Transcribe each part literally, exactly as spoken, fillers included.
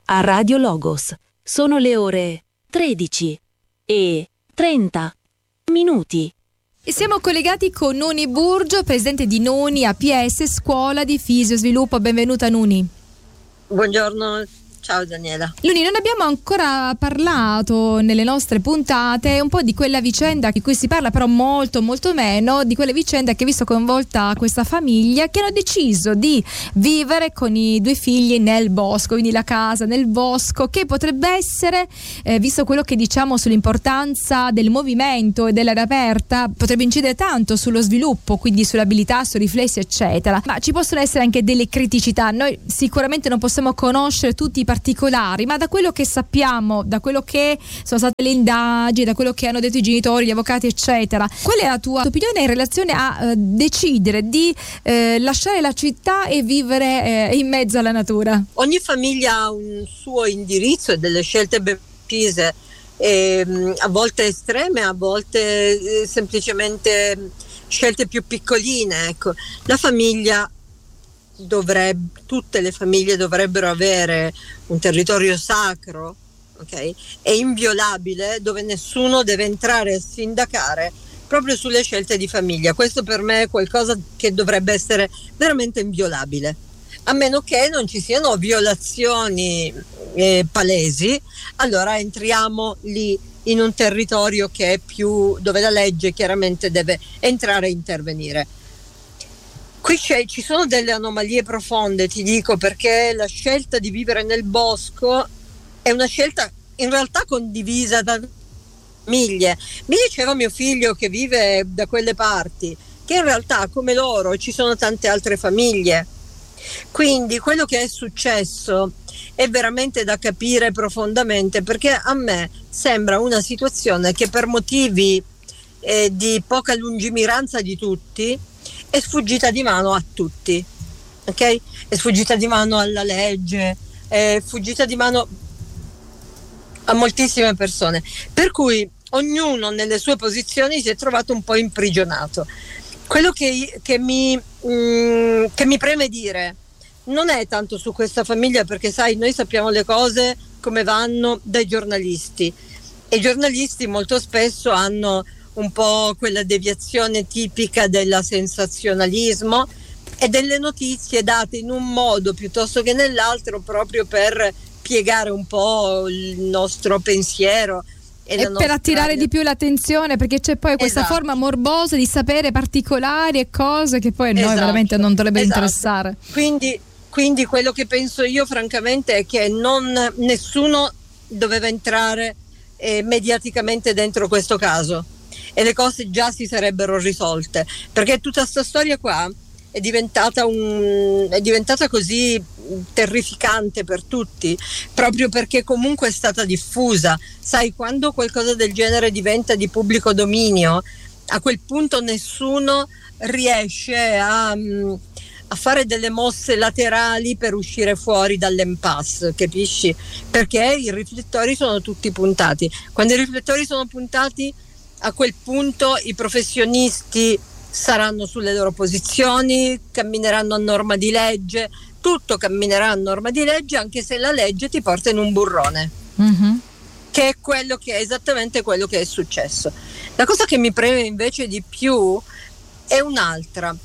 a Radio Logos. Sono le ore tredici e trenta minuti. E siamo collegati con Nuni Burgio, presidente di Nuni A P S, Scuola di Fisiosviluppo. Benvenuta Nuni. Buongiorno. Ciao Daniela. Luni, non abbiamo ancora parlato nelle nostre puntate un po' di quella vicenda di cui si parla però molto molto meno, di quelle vicende che ha visto coinvolta questa famiglia, che hanno deciso di vivere con i due figli nel bosco, quindi la casa nel bosco, che potrebbe essere, eh, visto quello che diciamo sull'importanza del movimento e dell'aria aperta, potrebbe incidere tanto sullo sviluppo, quindi sull'abilità, sui riflessi eccetera, ma ci possono essere anche delle criticità. Noi sicuramente non possiamo conoscere tutti i particolari, ma da quello che sappiamo, da quello che sono state le indagini, da quello che hanno detto i genitori, gli avvocati eccetera, qual è la tua opinione in relazione a eh, decidere di eh, lasciare la città e vivere eh, in mezzo alla natura? Ogni famiglia ha un suo indirizzo e delle scelte ben precise, e, a volte estreme, a volte eh, semplicemente scelte più piccoline. Ecco, la famiglia dovrebbe, tutte le famiglie dovrebbero avere un territorio sacro, ok, e inviolabile, dove nessuno deve entrare a sindacare proprio sulle scelte di famiglia. Questo per me è qualcosa che dovrebbe essere veramente inviolabile, a meno che non ci siano violazioni eh, palesi. Allora entriamo lì in un territorio che è più, dove la legge chiaramente deve entrare e intervenire. Qui c'è, ci sono delle anomalie profonde, ti dico, perché la scelta di vivere nel bosco è una scelta in realtà condivisa da famiglie. Mi diceva mio figlio che vive da quelle parti, che in realtà come loro ci sono tante altre famiglie. Quindi quello che è successo è veramente da capire profondamente, perché a me sembra una situazione che per motivi eh, di poca lungimiranza di tutti è sfuggita di mano a tutti, ok? È sfuggita di mano alla legge, è sfuggita di mano a moltissime persone, per cui ognuno nelle sue posizioni si è trovato un po' imprigionato. Quello che, che, mi, mh, che mi preme dire non è tanto su questa famiglia, perché sai, noi sappiamo le cose come vanno dai giornalisti, e i giornalisti molto spesso hanno un po' quella deviazione tipica del sensazionalismo e delle notizie date in un modo piuttosto che nell'altro, proprio per piegare un po' il nostro pensiero e, e la per nostra attirare aria. Di più l'attenzione, perché c'è poi questa Esatto. forma morbosa di sapere particolari e cose che poi a noi Esatto. veramente non dovrebbero Esatto. interessare. Quindi, quindi quello che penso io francamente è che non, nessuno doveva entrare eh, mediaticamente dentro questo caso, e le cose già si sarebbero risolte, perché tutta questa storia qua è diventata un, è diventata così terrificante per tutti, proprio perché comunque è stata diffusa. Sai, quando qualcosa del genere diventa di pubblico dominio, a quel punto nessuno riesce a, a fare delle mosse laterali per uscire fuori dall'impasse, capisci? Perché i riflettori sono tutti puntati. Quando i riflettori sono puntati, a quel punto i professionisti saranno sulle loro posizioni, cammineranno a norma di legge, tutto camminerà a norma di legge, anche se la legge ti porta in un burrone, mm-hmm. che è quello che è esattamente quello che è successo. La cosa che mi preme invece di più è un'altra,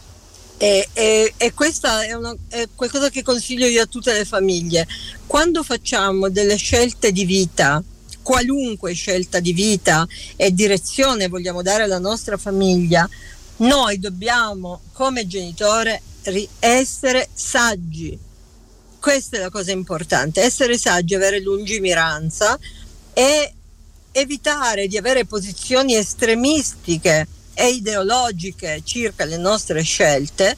e, e, e questa è, una, è qualcosa che consiglio io a tutte le famiglie. Quando facciamo delle scelte di vita, qualunque scelta di vita e direzione vogliamo dare alla nostra famiglia, noi dobbiamo come genitore essere saggi. Questa è la cosa importante, essere saggi, avere lungimiranza e evitare di avere posizioni estremistiche e ideologiche circa le nostre scelte,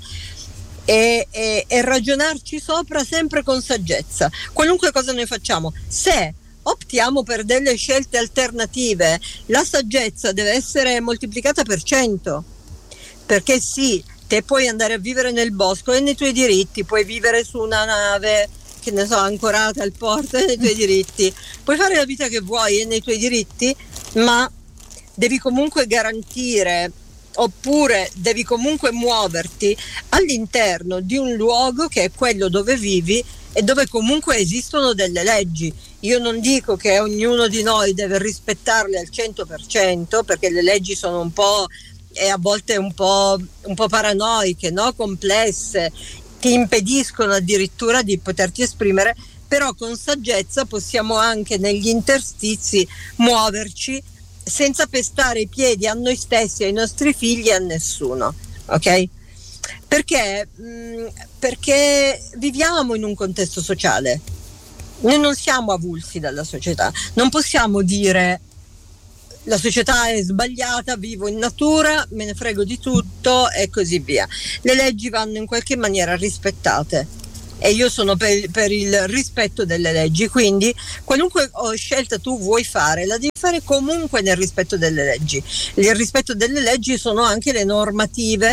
e, e, e ragionarci sopra sempre con saggezza. Qualunque cosa noi facciamo, se optiamo per delle scelte alternative, la saggezza deve essere moltiplicata per cento, perché sì, te puoi andare a vivere nel bosco e nei tuoi diritti, puoi vivere su una nave, che ne so, ancorata al porto e nei tuoi diritti, puoi fare la vita che vuoi e nei tuoi diritti, ma devi comunque garantire oppure devi comunque muoverti all'interno di un luogo che è quello dove vivi e dove comunque esistono delle leggi. Io non dico che ognuno di noi deve rispettarle al cento per cento, perché le leggi sono un po' e a volte un po', un po' paranoiche, no? Complesse, ti impediscono addirittura di poterti esprimere, però con saggezza possiamo anche negli interstizi muoverci senza pestare i piedi a noi stessi, ai nostri figli e a nessuno, ok? Perché? Mh, perché viviamo in un contesto sociale, noi non siamo avulsi dalla società, non possiamo dire la società è sbagliata, vivo in natura, me ne frego di tutto e così via. Le leggi vanno in qualche maniera rispettate e io sono per, per il rispetto delle leggi, quindi qualunque scelta tu vuoi fare la devi fare comunque nel rispetto delle leggi. Il rispetto delle leggi sono anche le normative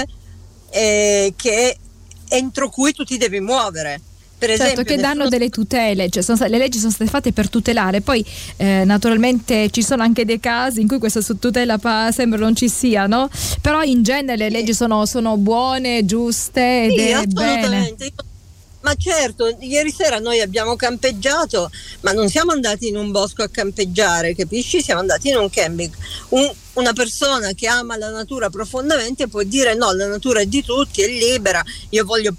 eh, che entro cui tu ti devi muovere. Per certo, esempio, che danno nessuno... delle tutele, cioè sono, le leggi sono state fatte per tutelare, poi eh, naturalmente ci sono anche dei casi in cui questa tutela pa- sembra non ci sia, no? Però in genere le leggi sono, sono buone, giuste ed sì, è assolutamente. bene. Ma certo, ieri sera noi abbiamo campeggiato, ma non siamo andati in un bosco a campeggiare, capisci? Siamo andati in un camping. Un, una persona che ama la natura profondamente può dire no, la natura è di tutti, è libera, io voglio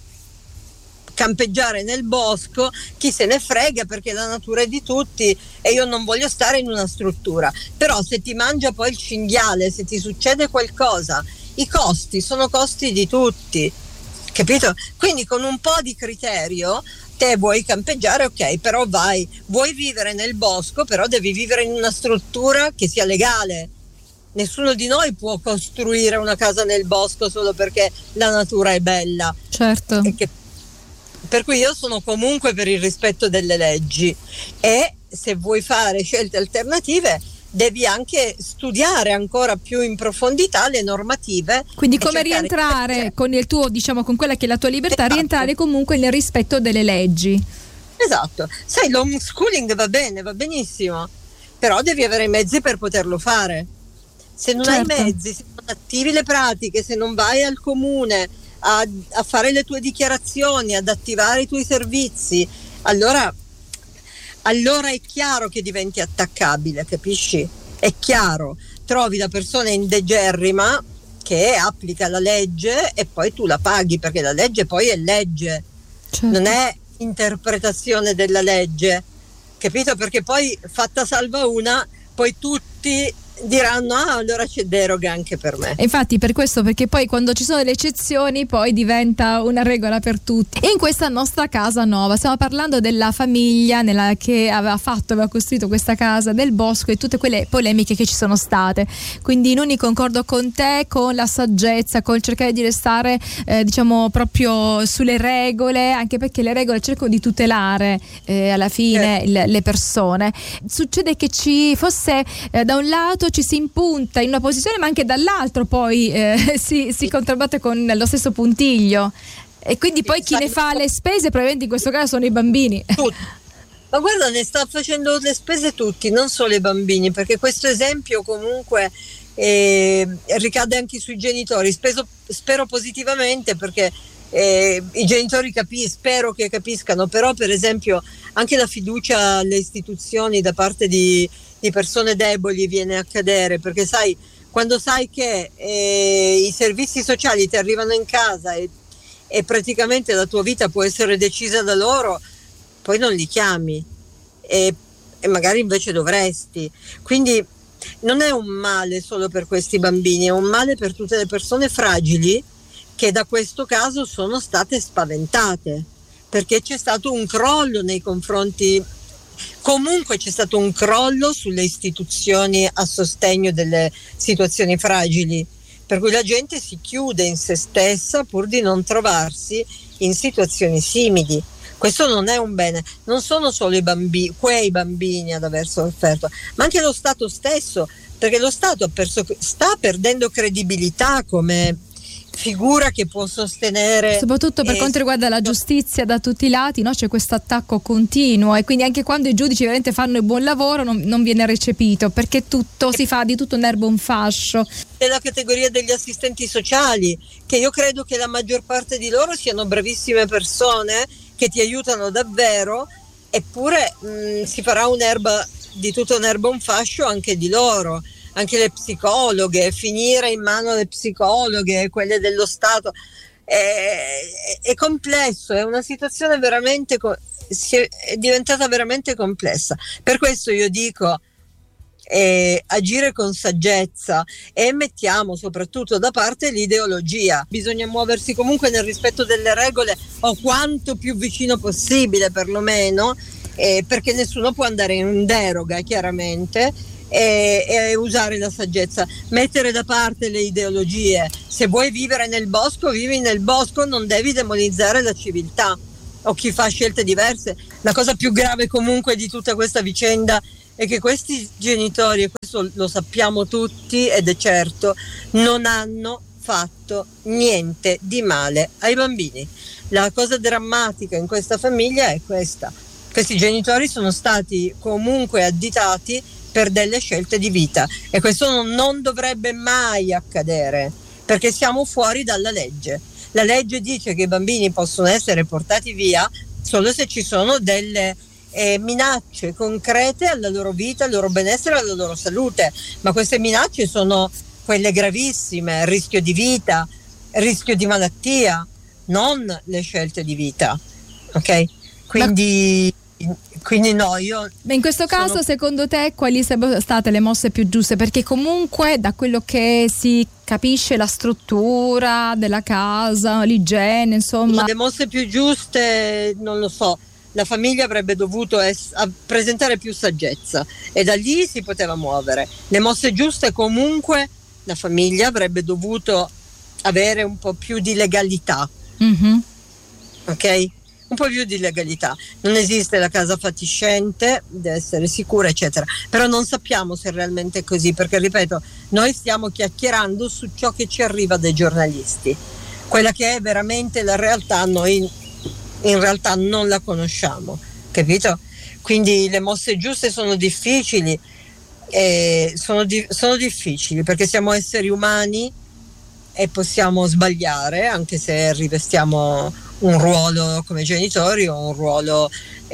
campeggiare nel bosco, chi se ne frega perché la natura è di tutti e io non voglio stare in una struttura. Però se ti mangia poi il cinghiale, se ti succede qualcosa, i costi sono costi di tutti, capito? Quindi con un po' di criterio te vuoi campeggiare, ok, però vai, vuoi vivere nel bosco, però devi vivere in una struttura che sia legale. Nessuno di noi può costruire una casa nel bosco solo perché la natura è bella. Certo. E che Per cui io sono comunque per il rispetto delle leggi e se vuoi fare scelte alternative devi anche studiare ancora più in profondità le normative. Quindi come rientrare di... con il tuo, diciamo, con quella che è la tua libertà, esatto. Rientrare comunque nel rispetto delle leggi. Esatto. Sai, l'homeschooling va bene, va benissimo, però devi avere i mezzi per poterlo fare. Se non certo. hai i mezzi, se non attivi le pratiche, se non vai al comune A, a fare le tue dichiarazioni, ad attivare i tuoi servizi, allora, allora è chiaro che diventi attaccabile, capisci? È chiaro, trovi la persona indegerrima che applica la legge e poi tu la paghi, perché la legge poi è legge, certo. Non è interpretazione della legge, capito? Perché poi fatta salva una, poi tutti diranno ah allora c'è deroga anche per me. E infatti per questo, perché poi quando ci sono le eccezioni poi diventa una regola per tutti. E in questa nostra casa nuova stiamo parlando della famiglia nella che aveva fatto, aveva costruito questa casa del bosco e tutte quelle polemiche che ci sono state. Quindi Nuni, concordo con te, con la saggezza, col cercare di restare eh, diciamo proprio sulle regole, anche perché le regole cercano di tutelare eh, alla fine eh. le, le persone. Succede che ci fosse eh, da un lato ci si impunta in una posizione, ma anche dall'altro poi eh, si, si controbatte con lo stesso puntiglio e quindi poi chi ne fa le spese probabilmente in questo caso sono i bambini. Tutti. Ma guarda, ne sta facendo le spese tutti, non solo i bambini, perché questo esempio comunque eh, ricade anche sui genitori. Speso, spero positivamente, perché eh, i genitori capi- spero che capiscano, però per esempio anche la fiducia alle istituzioni da parte di di persone deboli viene a cadere, perché sai, quando sai che eh, i servizi sociali ti arrivano in casa e, e praticamente la tua vita può essere decisa da loro, poi non li chiami e, e magari invece dovresti. Quindi non è un male solo per questi bambini, è un male per tutte le persone fragili che da questo caso sono state spaventate, perché c'è stato un crollo nei confronti. Comunque c'è stato un crollo sulle istituzioni a sostegno delle situazioni fragili, per cui la gente si chiude in se stessa pur di non trovarsi in situazioni simili. Questo non è un bene, non sono solo i bambini, quei bambini ad aver sofferto, ma anche lo Stato stesso, perché lo Stato ha perso, sta perdendo credibilità come, figura che può sostenere, soprattutto per eh, quanto riguarda la giustizia da tutti i lati, no? C'è questo attacco continuo e quindi anche quando i giudici veramente fanno il buon lavoro non, non viene recepito, perché tutto si fa di tutto un erbo un fascio. Della categoria degli assistenti sociali, che io credo che la maggior parte di loro siano bravissime persone che ti aiutano davvero, eppure mh, si farà un'erba di tutto un erba un fascio anche di loro. Anche le psicologhe, finire in mano alle psicologhe, quelle dello Stato, è, è complesso, è una situazione veramente, si è, è diventata veramente complessa. Per questo io dico eh, agire con saggezza e mettiamo soprattutto da parte l'ideologia. Bisogna muoversi comunque nel rispetto delle regole o quanto più vicino possibile perlomeno, eh, perché nessuno può andare in deroga chiaramente. E, e usare la saggezza, mettere da parte le ideologie. Se vuoi vivere nel bosco, vivi nel bosco, non devi demonizzare la civiltà o chi fa scelte diverse. La cosa più grave comunque di tutta questa vicenda è che questi genitori, e questo lo sappiamo tutti ed è certo, non hanno fatto niente di male ai bambini. La cosa drammatica in questa famiglia è questa: questi genitori sono stati comunque additati per delle scelte di vita e questo non, non dovrebbe mai accadere, perché siamo fuori dalla legge. La legge dice che i bambini possono essere portati via solo se ci sono delle eh, minacce concrete alla loro vita, al loro benessere, alla loro salute, ma queste minacce sono quelle gravissime: rischio di vita, rischio di malattia, non le scelte di vita, ok? Quindi ma... Quindi no, io. Ma in questo caso, sono... secondo te, quali sarebbero state le mosse più giuste? Perché comunque, da quello che si capisce, la struttura della casa, l'igiene, insomma. Le mosse più giuste, non lo so. La famiglia avrebbe dovuto es- presentare più saggezza e da lì si poteva muovere. Le mosse giuste, comunque, la famiglia avrebbe dovuto avere un po' più di legalità. Mm-hmm. Ok? Un po' più di legalità. Non esiste la casa fatiscente, deve essere sicura, eccetera. Però non sappiamo se è realmente così, perché ripeto, noi stiamo chiacchierando su ciò che ci arriva dai giornalisti. Quella che è veramente la realtà, noi in realtà non la conosciamo, capito? Quindi le mosse giuste sono difficili, eh, sono, di- sono difficili perché siamo esseri umani e possiamo sbagliare, anche se rivestiamo un ruolo come genitori o un ruolo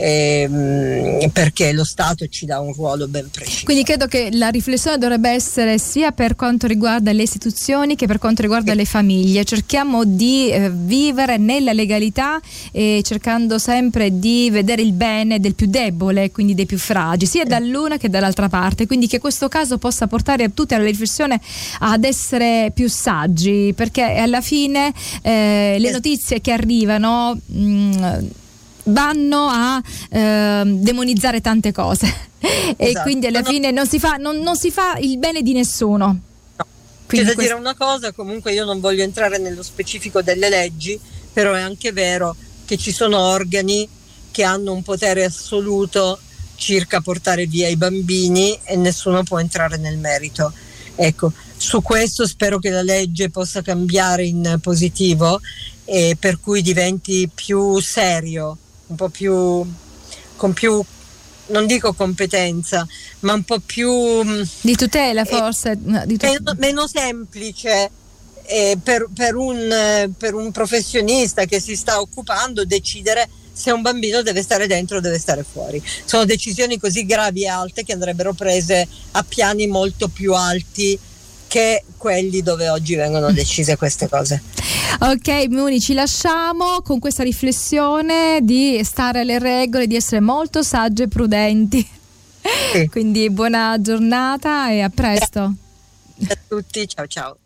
ehm, perché lo Stato ci dà un ruolo ben preciso. Quindi credo che la riflessione dovrebbe essere sia per quanto riguarda le istituzioni che per quanto riguarda le famiglie. Cerchiamo di eh, vivere nella legalità e cercando sempre di vedere il bene del più debole, quindi dei più fragili, sia dall'una che dall'altra parte, quindi che questo caso possa portare a tutti alla riflessione ad essere più saggi, perché alla fine eh, le notizie che arrivano No, mh, vanno a eh, demonizzare tante cose e esatto. Quindi alla fine non si fa, non, non si fa il bene di nessuno. No. C'è da questo... dire una cosa, comunque io non voglio entrare nello specifico delle leggi, però è anche vero che ci sono organi che hanno un potere assoluto circa portare via i bambini e nessuno può entrare nel merito. Ecco, su questo spero che la legge possa cambiare in positivo e per cui diventi più serio, un po' più con più, non dico competenza, ma un po' più di tutela forse, eh, di tut- meno, meno semplice eh, per, per, un, per un professionista che si sta occupando decidere se un bambino deve stare dentro o deve stare fuori. Sono decisioni così gravi e alte che andrebbero prese a piani molto più alti che quelli dove oggi vengono decise queste cose. Ok Muni, ci lasciamo con questa riflessione di stare alle regole, di essere molto saggi e prudenti. Sì. Quindi buona giornata e a presto. Ciao a tutti, ciao ciao.